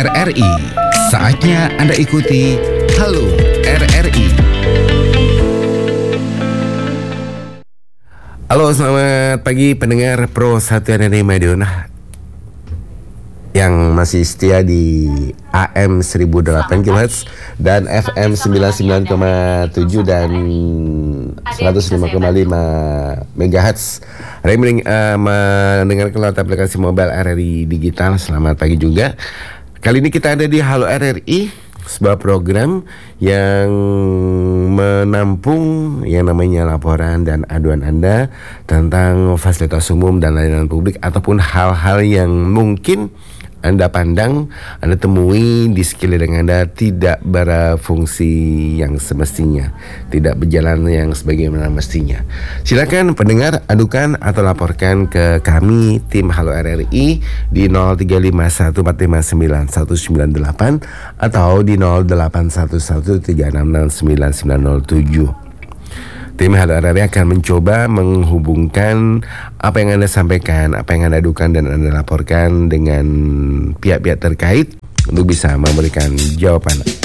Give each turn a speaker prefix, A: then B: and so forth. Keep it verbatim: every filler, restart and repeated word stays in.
A: R R I. Saatnya Anda ikuti Halo R R I. Halo, selamat pagi pendengar Pro satu R R I Madiun yang masih setia di A M seribu delapan kilohertz dan F M sembilan puluh sembilan koma tujuh dan seratus lima koma lima megahertz. Reming uh, mendengarkan lewat aplikasi mobile R R I Digital. Selamat pagi juga. Kali ini kita ada di Halo R R I, sebuah program yang menampung yang namanya laporan dan aduan Anda tentang fasilitas umum dan layanan publik ataupun hal-hal yang mungkin Anda pandang, Anda temui di sekeliling Anda tidak berfungsi yang semestinya, tidak berjalan yang sebagaimana mestinya. Silakan pendengar adukan atau laporkan ke kami tim Halo R R I di nol tiga lima satu empat lima sembilan satu sembilan delapan atau di nol delapan satu satu tiga enam enam sembilan sembilan nol tujuh. Tim Halo R R I akan mencoba menghubungkan apa yang Anda sampaikan, apa yang Anda adukan dan Anda laporkan dengan pihak-pihak terkait untuk bisa memberikan jawaban